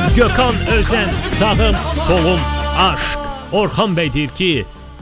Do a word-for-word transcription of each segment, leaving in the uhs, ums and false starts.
Gökhan Özen, sağım, solum, aşk. Orxan bəy deyir ki,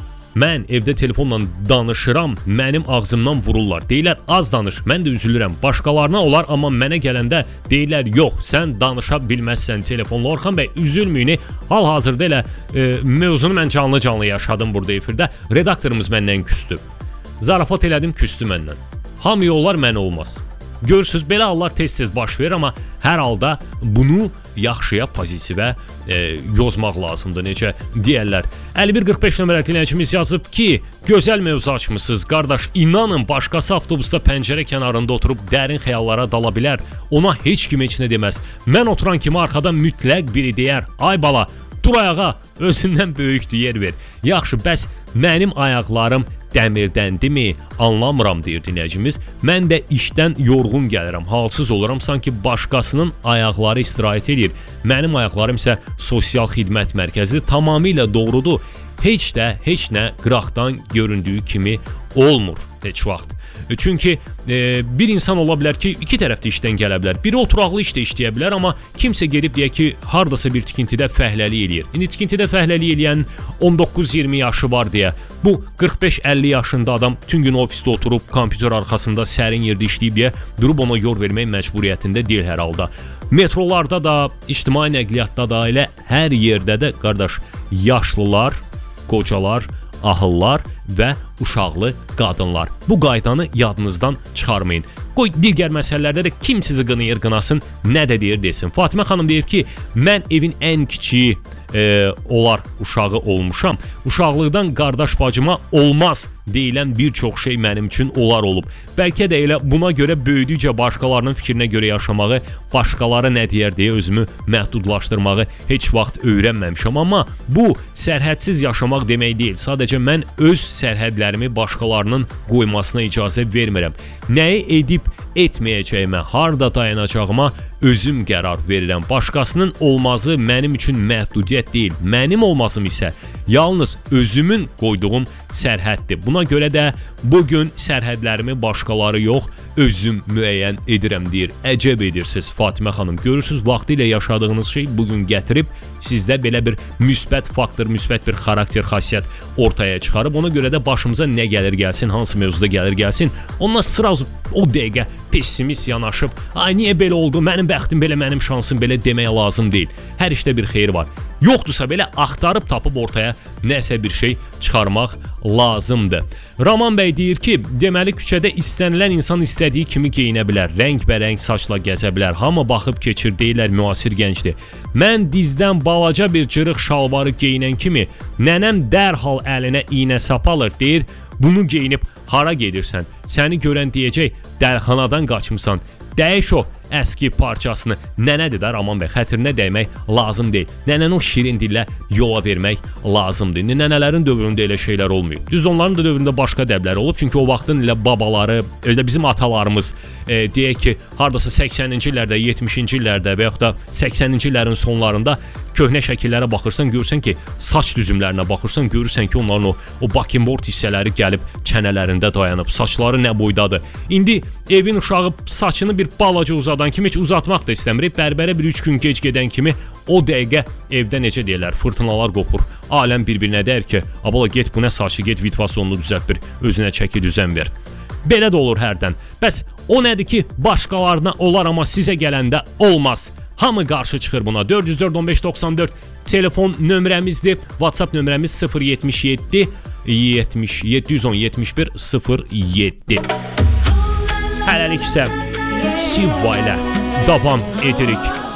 mən evdə telefonla danışıram, mənim ağzımdan vururlar. Deyirlər, az danış, mən də üzülürəm. Başqalarına olar, amma mənə gələndə deyirlər, yox, sən danışa bilməzsən telefonla. Orxan bəy, üzülməyin. Hal-hazırda elə e, mövzunu mən canlı-canlı yaşadım burada efirdə. Redaktorumuz məndən küstü. Zarafat elədim, küstü məndən. Hamıya olar, mənə olmaz. Görürsüz, belə hallar tez-tez baş verir, amma hər halda bunu yaxşıya, pozitivə e, yozmaq lazımdır, necə deyərlər. əlli bir qırx beş nömrəli dinləyicimiz yazıb ki, gözəl mövzu açmısınız, qardaş, inanın başqası avtobusda pəncərə kənarında oturub dərin xəyallara dala bilər, ona heç kim heç nə deməz. Mən oturan kimi arxadan mütləq biri deyər, ay bala, dur ayağa, özündən böyükdür, yer ver. Yaxşı, bəs mənim ayaqlarım dəmirdəndimi, anlamıram, deyir dinləyicimiz. Mən də işdən yorğun gəlirəm, halsız oluram, sanki başqasının ayaqları istirahət edir. Mənim ayaqlarım isə sosial xidmət mərkəzidir, tamamilə doğrudur. Heç də, heç nə qıraqdan göründüyü kimi olmur heç vaxt. Çünki e, bir insan ola bilər ki, iki tərəfdə işdən gələ bilər. Biri oturaqlı işdə işləyə bilər, amma kimsə gedib deyək ki, hardasa bir tikintidə fəhləlik eləyir. İndi tikintidə fəhləlik eləyən on doqquz iyirmi yaşı var deyə, bu qırx beş əlli yaşında adam bütün gün ofisdə oturub, kompüter arxasında sərin yerdə işləyib deyə durub ona yol vermək məcburiyyətində deyil hər halda. Metrolarda da, ictimai nəqliyyatda da, elə hər yerdə də qardaş, yaşlılar, qocalar, ahıllar və uşaqlı qadınlar. Bu qaydanı yadınızdan çıxarmayın. Qoy digər məsələlərdə də kim sizi qınayır, qınasın, nə də deyir desin. Fatimə xanım deyir ki, mən evin ən kiçiyi e, olar uşağı olmuşam. Uşaqlıqdan qardaş bacıma olmaz deyilən bir çox şey mənim üçün olar olub. Bəlkə də elə buna görə böyüdükcə başqalarının fikrinə görə yaşamağı, başqaları nə deyər deyə özümü məhdudlaşdırmağı heç vaxt öyrənməmişəm. Amma bu sərhədsiz yaşamaq demək deyil. Sadəcə mən öz sərhədlərimi başqalarının qoymasına icazə vermirəm. Nəyi edib etməyəcəyimə, harda dayanacağıma özüm qərar verirəm. Başqasının olmazı mənim üçün məhdudiyyət deyil. Mənim olmazım isə yalnız özümün qoyduğum sərhəddir. Buna görə də bugün sərhədlərimi başqaları yox, özüm müəyyən edirəm deyir. Əcəb edirsiniz Fatimə xanım. Görürsünüz, vaxtilə yaşadığınız şey bugün gətirib sizdə belə bir müsbət faktor, müsbət bir xarakter, xasiyyət ortaya çıxarıb. Ona görə də başımıza nə gəlir gəlsin, hansı mövzuda gəlir gəlsin, ondan sıraz o dəqiqə pessimist yanaşıb, ay niyə belə oldu, mənim bəxtim belə, mənim şansım belə demək lazım deyil. Hər işdə bir xeyir var. Yoxdursa belə axtarıb tapıb ortaya nəsə bir şey çıxarmaq lazımdır. Raman bəy deyir ki, deməli küçədə istənilən insan istədiyi kimi geyinə bilər, rəngbərəng saçla gəzə bilər, hamı baxıb keçir, deyirlər müasir gəncdir. Mən dizdən balaca bir cırıq şalvarı geyinən kimi nənəm dərhal əlinə iynə sap alır, deyir, bunu geyinib hara gedirsən? Səni görən deyəcək, dərxanadan qaçmısan. Dəyiş o əski parçasını. Nənədir də Raman bəy, xətrinə dəymək lazım deyil. Nənəni o şirin dillə yola vermək lazımdır. İndi nənələrin dövründə elə şeylər olmuyor. Düz onların da dövründə başqa dəbləri olub. Çünki o vaxtın elə babaları, elə bizim atalarımız e, deyək ki, hardasa səksəninci illərdə, yetmişinci illərdə və yaxud da səksəninci illərin sonlarında köhnə şəkillərə baxırsan, görürsən ki, saç düzümlərinə baxırsan, görürsən ki, onların o, o bakinbord hissələri gəlib çənələrində dayanıb, saçları nə boydadır. İndi evin uşağı saçını bir balaca uzadan kimi heç uzatmaq da istəmir. Bərbərə bir üç gün gec gedən kimi o dəqiqə evdə necə deyirlər, fırtınalar qopur. Aləm bir-birinə deyir ki, abala get bu nə saçı, get vitvasonunu düzət bir, özünə çəki düzən ver. Belə də olur hərdən. Bəs o nədir ki, başqalarına olar, amma sizə gələndə olmaz. Hamı qarşı çıxır buna. dörd yüz dörd on beş doxsan dörd telefon nömrəmizdir. WhatsApp nömrəmiz sıfır yetmiş yeddi yetmiş yeddi yüz on yetmiş bir sıfır yeddi. Hələlik isə Sivva ilə davam edirik.